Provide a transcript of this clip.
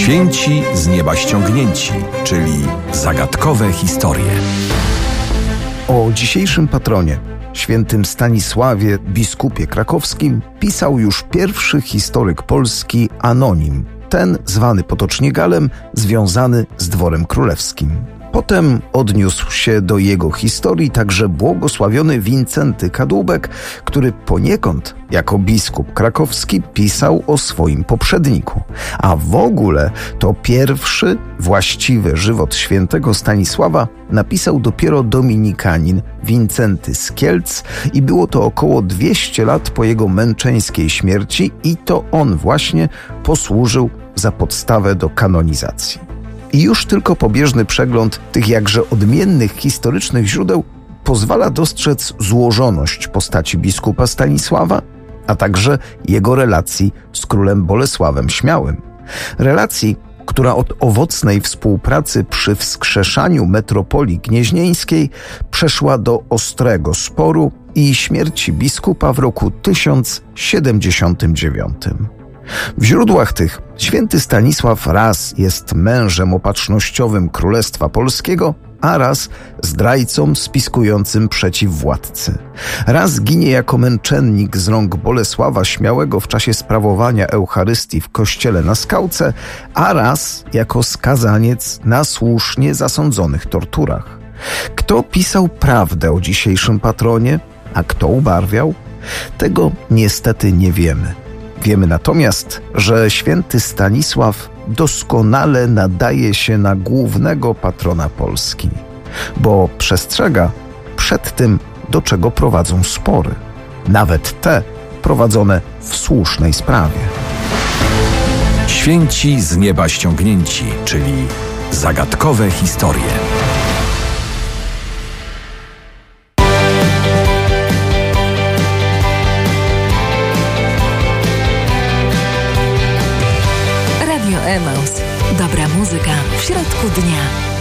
Święci z nieba ściągnięci, czyli zagadkowe historie. O dzisiejszym patronie, świętym Stanisławie, biskupie krakowskim, pisał już pierwszy historyk polski Anonim, ten zwany potocznie Galem, związany z dworem królewskim. Potem odniósł się do jego historii także błogosławiony Wincenty Kadłubek, który poniekąd jako biskup krakowski pisał o swoim poprzedniku. A w ogóle to pierwszy właściwy żywot świętego Stanisława napisał dopiero dominikanin Wincenty z Kielc i było to około 200 lat po jego męczeńskiej śmierci i to on właśnie posłużył za podstawę do kanonizacji. I już tylko pobieżny przegląd tych jakże odmiennych historycznych źródeł pozwala dostrzec złożoność postaci biskupa Stanisława, a także jego relacji z królem Bolesławem Śmiałym. Relacji, która od owocnej współpracy przy wskrzeszaniu metropolii gnieźnieńskiej przeszła do ostrego sporu i śmierci biskupa w roku 1079. W źródłach tych święty Stanisław raz jest mężem opatrznościowym Królestwa Polskiego, a raz zdrajcą spiskującym przeciw władcy. Raz ginie jako męczennik z rąk Bolesława Śmiałego w czasie sprawowania Eucharystii w kościele na Skałce, a raz jako skazaniec na słusznie zasądzonych torturach. Kto pisał prawdę o dzisiejszym patronie, a kto ubarwiał? Tego niestety nie wiemy. Wiemy natomiast, że święty Stanisław doskonale nadaje się na głównego patrona Polski, bo przestrzega przed tym, do czego prowadzą spory, nawet te prowadzone w słusznej sprawie. Święci z nieba ściągnięci, czyli zagadkowe historie. Radio Emaus. Dobra muzyka w środku dnia.